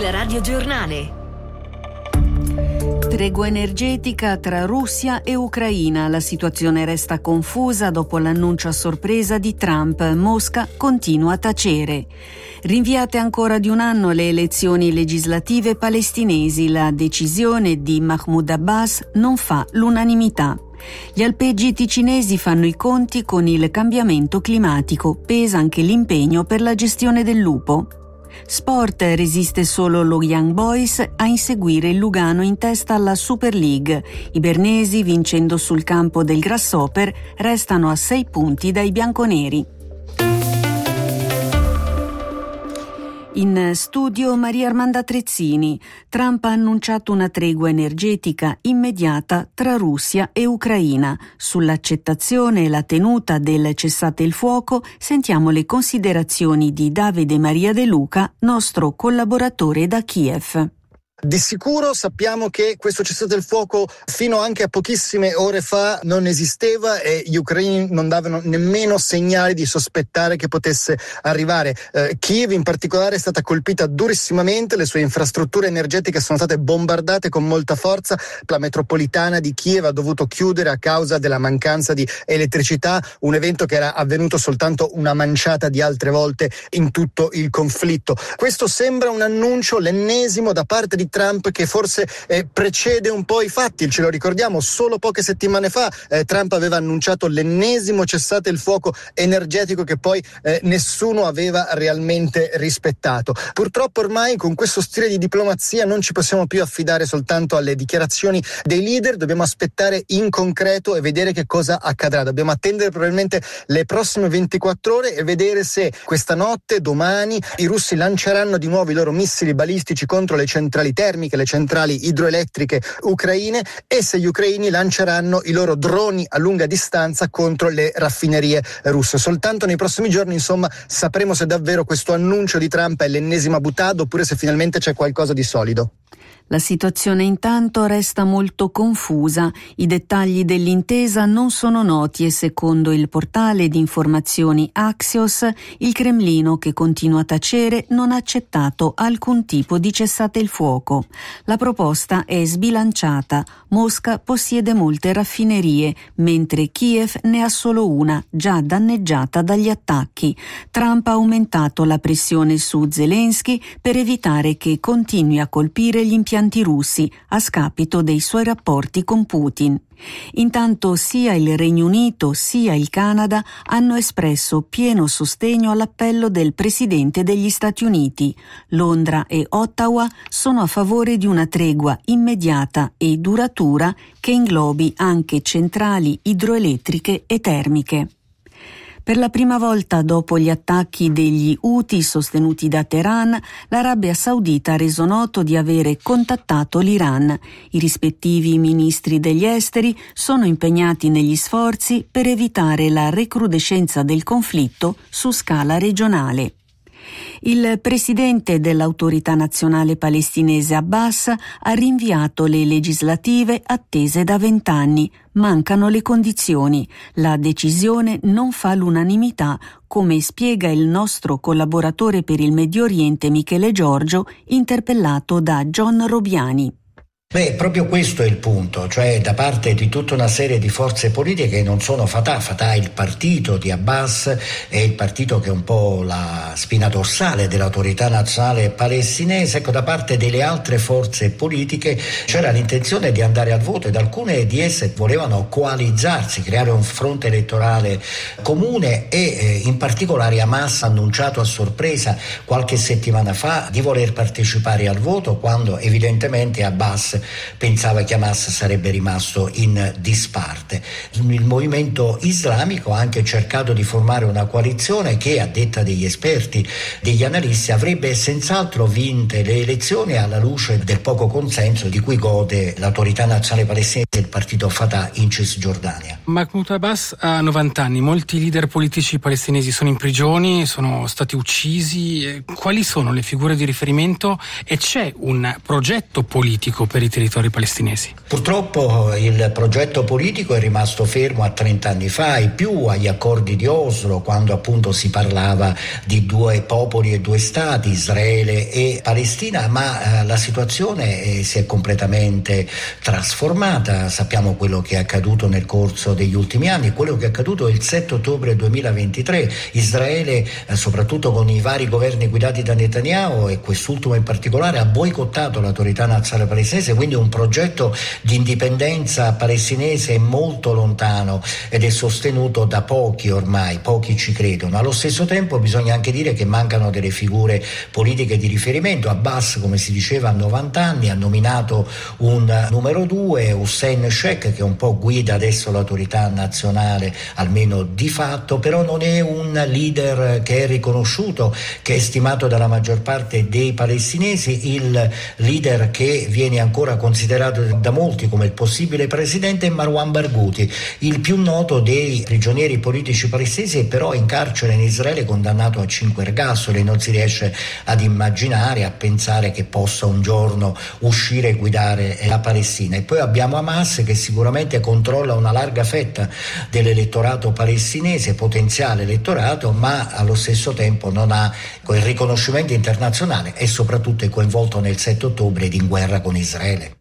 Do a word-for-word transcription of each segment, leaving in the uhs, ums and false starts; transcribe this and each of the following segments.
Il radiogiornale. Tregua energetica tra Russia e Ucraina. La situazione resta confusa dopo l'annuncio a sorpresa di Trump. Mosca continua a tacere. Rinviate ancora di un anno le elezioni legislative palestinesi. La decisione di Mahmoud Abbas non fa l'unanimità. Gli alpeggi ticinesi fanno i conti con il cambiamento climatico. Pesa anche l'impegno per la gestione del lupo. Sport, resiste solo lo Young Boys a inseguire il Lugano in testa alla Super League. I bernesi, vincendo sul campo del Grasshopper, restano a sei punti dai bianconeri. In studio Maria Armanda Trezzini. Trump ha annunciato una tregua energetica immediata tra Russia e Ucraina. Sull'accettazione e la tenuta del cessate il fuoco sentiamo le considerazioni di Davide Maria De Luca, nostro collaboratore da Kiev. Di sicuro sappiamo che questo cessate il fuoco fino anche a pochissime ore fa non esisteva e gli ucraini non davano nemmeno segnali di sospettare che potesse arrivare. Eh, Kiev in particolare è stata colpita durissimamente, le sue infrastrutture energetiche sono state bombardate con molta forza, la metropolitana di Kiev ha dovuto chiudere a causa della mancanza di elettricità, un evento che era avvenuto soltanto una manciata di altre volte in tutto il conflitto. Questo sembra un annuncio, l'ennesimo da parte di Trump, che forse eh, precede un po' i fatti. Ce lo ricordiamo, solo poche settimane fa eh, Trump aveva annunciato l'ennesimo cessate il fuoco energetico che poi eh, nessuno aveva realmente rispettato. Purtroppo ormai con questo stile di diplomazia non ci possiamo più affidare soltanto alle dichiarazioni dei leader, dobbiamo aspettare in concreto e vedere che cosa accadrà. Dobbiamo attendere probabilmente le prossime ventiquattro ore e vedere se questa notte, domani, i russi lanceranno di nuovo i loro missili balistici contro le centrali termiche, le centrali idroelettriche ucraine, e se gli ucraini lanceranno i loro droni a lunga distanza contro le raffinerie russe. Soltanto nei prossimi giorni, insomma, sapremo se davvero questo annuncio di Trump è l'ennesima boutade oppure se finalmente c'è qualcosa di solido. La situazione intanto resta molto confusa. I dettagli dell'intesa non sono noti e secondo il portale di informazioni Axios, il Cremlino, che continua a tacere, non ha accettato alcun tipo di cessate il fuoco. La proposta è sbilanciata. Mosca possiede molte raffinerie, mentre Kiev ne ha solo una, già danneggiata dagli attacchi. Trump ha aumentato la pressione su Zelensky per evitare che continui a colpire gli impianti russi a scapito dei suoi rapporti con Putin. Intanto sia il Regno Unito sia il Canada hanno espresso pieno sostegno all'appello del Presidente degli Stati Uniti. Londra e Ottawa sono a favore di una tregua immediata e duratura che inglobi anche centrali idroelettriche e termiche. Per la prima volta dopo gli attacchi degli Houthi sostenuti da Teheran, l'Arabia Saudita ha reso noto di avere contattato l'Iran. I rispettivi ministri degli esteri sono impegnati negli sforzi per evitare la recrudescenza del conflitto su scala regionale. Il presidente dell'Autorità Nazionale Palestinese Abbas ha rinviato le legislative attese da vent'anni. Mancano le condizioni. La decisione non fa l'unanimità, come spiega il nostro collaboratore per il Medio Oriente Michele Giorgio, interpellato da John Robiani. Beh, proprio questo è il punto, cioè da parte di tutta una serie di forze politiche che non sono Fatah. Fatah è il partito di Abbas, è il partito che è un po' la spina dorsale dell'Autorità Nazionale Palestinese. Ecco, da parte delle altre forze politiche c'era l'intenzione di andare al voto ed alcune di esse volevano coalizzarsi, creare un fronte elettorale comune e eh, in particolare Hamas ha annunciato a sorpresa qualche settimana fa di voler partecipare al voto quando evidentemente Abbas pensava che Hamas sarebbe rimasto in disparte. Il movimento islamico ha anche cercato di formare una coalizione che, a detta degli esperti, degli analisti, avrebbe senz'altro vinte le elezioni alla luce del poco consenso di cui gode l'Autorità Nazionale Palestinese, il partito Fatah in Cisgiordania. Mahmoud Abbas ha novanta anni, molti leader politici palestinesi sono in prigione, sono stati uccisi. Quali sono le figure di riferimento e c'è un progetto politico per i territori palestinesi? Purtroppo il progetto politico è rimasto fermo a trenta anni fa, e più agli accordi di Oslo, quando appunto si parlava di due popoli e due stati, Israele e Palestina, ma eh, la situazione eh, si è completamente trasformata. Sappiamo quello che è accaduto nel corso degli ultimi anni, quello che è accaduto il sette ottobre duemilaventitré. Israele, eh, soprattutto con i vari governi guidati da Netanyahu, e quest'ultimo in particolare, ha boicottato l'autorità nazionale palestinese, quindi un progetto di indipendenza palestinese è molto lontano ed è sostenuto da pochi ormai, pochi ci credono. Allo stesso tempo bisogna anche dire che mancano delle figure politiche di riferimento. Abbas, come si diceva, ha novanta anni, ha nominato un numero due, Hussein Sheikh, che un po' guida adesso l'autorità nazionale, almeno di fatto, però non è un leader che è riconosciuto, che è stimato dalla maggior parte dei palestinesi. Il leader che viene ancora considerato da molti come il possibile presidente è Marwan Barghouti, il più noto dei prigionieri politici palestinesi, però in carcere in Israele, condannato a cinque ergastoli. Non si riesce ad immaginare, a pensare che possa un giorno uscire e guidare la Palestina. E poi abbiamo Hamas, che sicuramente controlla una larga fetta dell'elettorato palestinese, potenziale elettorato, ma allo stesso tempo non ha quel riconoscimento internazionale e soprattutto è coinvolto nel sette ottobre ed in guerra con Israele.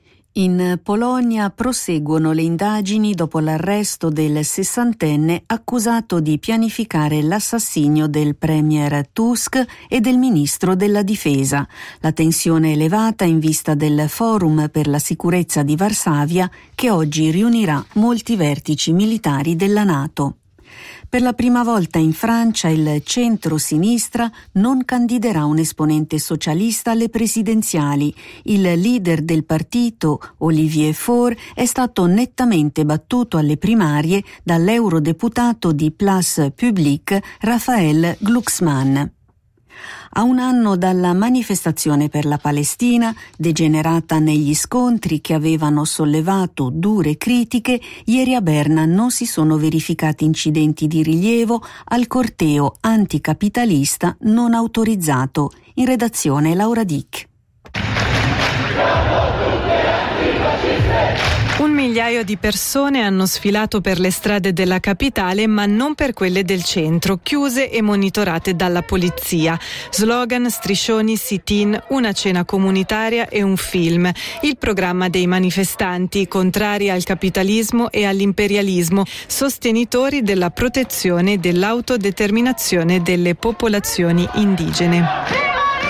In Polonia proseguono le indagini dopo l'arresto del sessantenne accusato di pianificare l'assassinio del premier Tusk e del ministro della difesa. La tensione è elevata in vista del Forum per la sicurezza di Varsavia, che oggi riunirà molti vertici militari della NATO. Per la prima volta in Francia il centro-sinistra non candiderà un esponente socialista alle presidenziali. Il leader del partito, Olivier Faure, è stato nettamente battuto alle primarie dall'eurodeputato di Place Publique Raphaël Glucksmann. A un anno dalla manifestazione per la Palestina, degenerata negli scontri che avevano sollevato dure critiche, ieri a Berna non si sono verificati incidenti di rilievo al corteo anticapitalista non autorizzato. In redazione Laura Dick. Un migliaio di persone hanno sfilato per le strade della capitale, ma non per quelle del centro, chiuse e monitorate dalla polizia. Slogan, striscioni, sit-in, una cena comunitaria e un film. Il programma dei manifestanti, contrari al capitalismo e all'imperialismo, sostenitori della protezione e dell'autodeterminazione delle popolazioni indigene.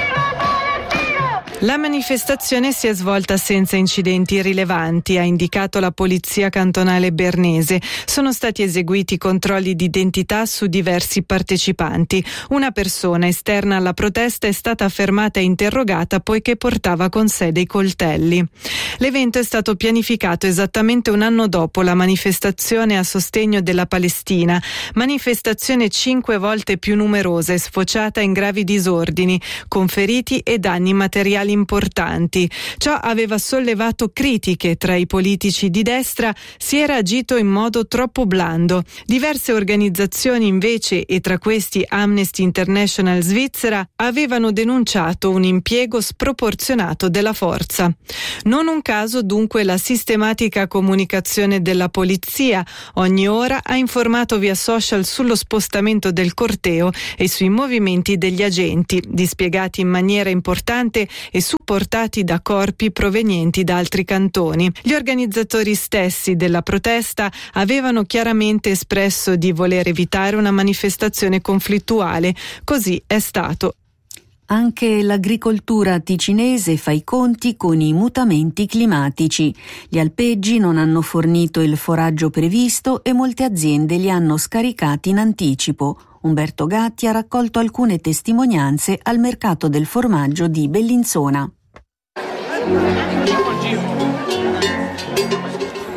La manifestazione si è svolta senza incidenti rilevanti, ha indicato la polizia cantonale bernese. Sono stati eseguiti controlli di identità su diversi partecipanti. Una persona esterna alla protesta è stata fermata e interrogata poiché portava con sé dei coltelli. L'evento è stato pianificato esattamente un anno dopo la manifestazione a sostegno della Palestina, manifestazione cinque volte più numerosa e sfociata in gravi disordini, con feriti e danni materiali importanti. Ciò aveva sollevato critiche tra i politici di destra, si era agito in modo troppo blando. Diverse organizzazioni invece, e tra questi Amnesty International Svizzera, avevano denunciato un impiego sproporzionato della forza. Non un caso dunque la sistematica comunicazione della polizia. Ogni ora ha informato via social sullo spostamento del corteo e sui movimenti degli agenti, dispiegati in maniera importante e supportati da corpi provenienti da altri cantoni. Gli organizzatori stessi della protesta avevano chiaramente espresso di voler evitare una manifestazione conflittuale. Così è stato. Anche l'agricoltura ticinese fa i conti con i mutamenti climatici. Gli alpeggi non hanno fornito il foraggio previsto e molte aziende li hanno scaricati in anticipo. Umberto Gatti ha raccolto alcune testimonianze al mercato del formaggio di Bellinzona.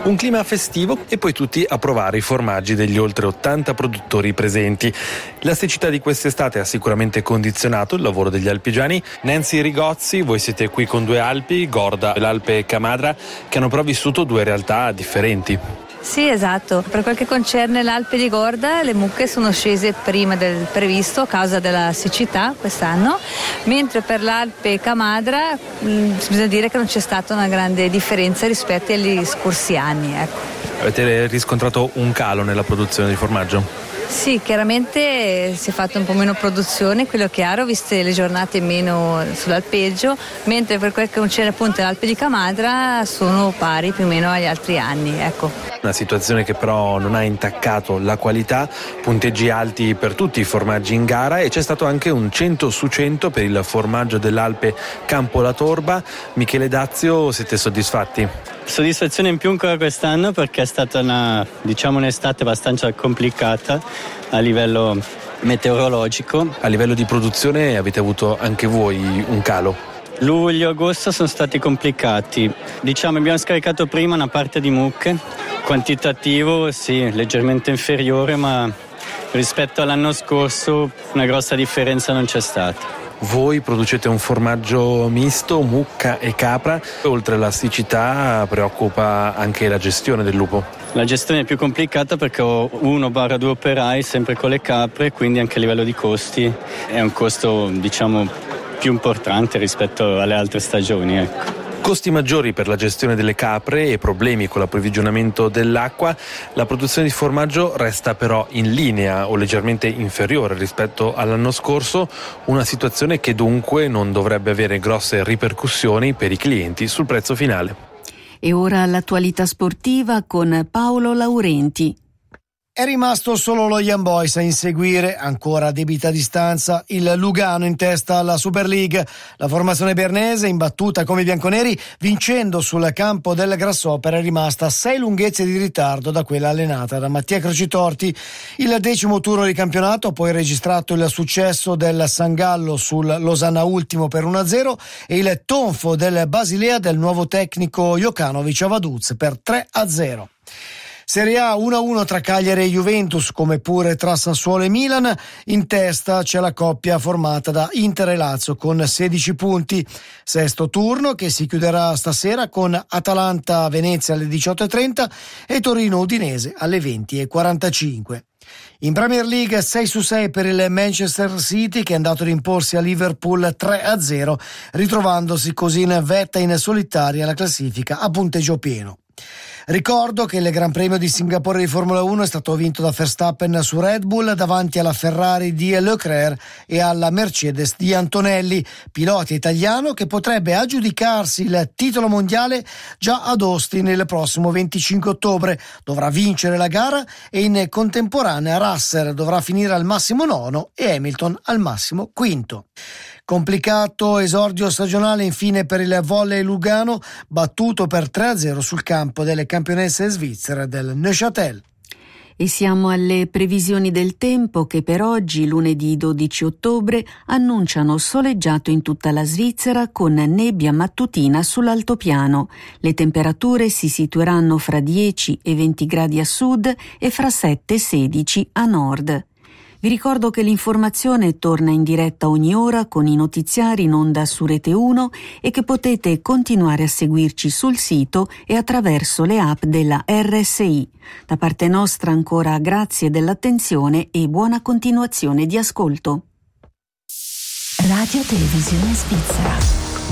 Un clima festivo e poi tutti a provare i formaggi degli oltre ottanta produttori presenti. La siccità di quest'estate ha sicuramente condizionato il lavoro degli alpigiani. Nancy Rigozzi, voi siete qui con due Alpi, Gorda e l'Alpe Camadra, che hanno però vissuto due realtà differenti. Sì, esatto. Per quel che concerne l'Alpe di Gorda, le mucche sono scese prima del previsto a causa della siccità quest'anno, mentre per l'Alpe Camadra mh, bisogna dire che non c'è stata una grande differenza rispetto agli scorsi anni. Ecco. Avete riscontrato un calo nella produzione di formaggio? Sì, chiaramente si è fatto un po' meno produzione, quello è chiaro, viste le giornate meno sull'alpeggio, mentre per quel che concerne appunto l'Alpe di Camadra sono pari più o meno agli altri anni. Ecco. Una situazione che però non ha intaccato la qualità, punteggi alti per tutti i formaggi in gara e c'è stato anche un cento su cento per il formaggio dell'Alpe Campo La Torba. Michele Dazio, siete soddisfatti? Soddisfazione in più ancora quest'anno perché è stata una, diciamo, un'estate abbastanza complicata a livello meteorologico. A livello di produzione avete avuto anche voi un calo? Luglio e agosto sono stati complicati. Diciamo abbiamo scaricato prima una parte di mucche, quantitativo sì, leggermente inferiore, ma rispetto all'anno scorso una grossa differenza non c'è stata. Voi producete un formaggio misto, mucca e capra. Oltre alla siccità preoccupa anche la gestione del lupo. La gestione è più complicata perché ho uno barra due operai sempre con le capre, quindi anche a livello di costi è un costo diciamo più importante rispetto alle altre stagioni. Ecco. Costi maggiori per la gestione delle capre e problemi con l'approvvigionamento dell'acqua. La produzione di formaggio resta però in linea o leggermente inferiore rispetto all'anno scorso, una situazione che dunque non dovrebbe avere grosse ripercussioni per i clienti sul prezzo finale. E ora l'attualità sportiva con Paolo Laurenti. È rimasto solo lo Young Boys a inseguire, ancora a debita distanza, il Lugano in testa alla Super League. La formazione bernese, imbattuta come i bianconeri, vincendo sul campo del Grasshopper, è rimasta a sei lunghezze di ritardo da quella allenata da Mattia Crocitorti. Il decimo turno di campionato ha poi registrato il successo del San Gallo sul Losanna Ultimo per uno a zero e il tonfo del Basilea del nuovo tecnico Jokanovic a Vaduz per tre a zero. Serie A uno a uno tra Cagliari e Juventus, come pure tra Sassuolo e Milan. In testa c'è la coppia formata da Inter e Lazio con sedici punti. Sesto turno che si chiuderà stasera con Atalanta-Venezia alle diciotto e trenta e Torino-Udinese alle venti e quarantacinque. In Premier League sei su sei per il Manchester City, che è andato ad imporsi a Liverpool tre a zero, ritrovandosi così in vetta in solitaria alla classifica a punteggio pieno. Ricordo che il Gran Premio di Singapore di Formula uno è stato vinto da Verstappen su Red Bull davanti alla Ferrari di Leclerc e alla Mercedes di Antonelli, pilota italiano che potrebbe aggiudicarsi il titolo mondiale già ad Austin il prossimo venticinque ottobre. Dovrà vincere la gara e in contemporanea Russell dovrà finire al massimo nono e Hamilton al massimo quinto. Complicato esordio stagionale infine per il Volley Lugano, battuto per tre a zero sul campo delle campionesse svizzere del Neuchâtel. E siamo alle previsioni del tempo che per oggi, lunedì dodici ottobre, annunciano soleggiato in tutta la Svizzera con nebbia mattutina sull'altopiano. Le temperature si situeranno fra dieci e venti gradi a sud e fra sette e sedici a nord. Vi ricordo che l'informazione torna in diretta ogni ora con i notiziari in onda su Rete uno e che potete continuare a seguirci sul sito e attraverso le app della R S I. Da parte nostra ancora grazie dell'attenzione e buona continuazione di ascolto. Radio Televisione Svizzera.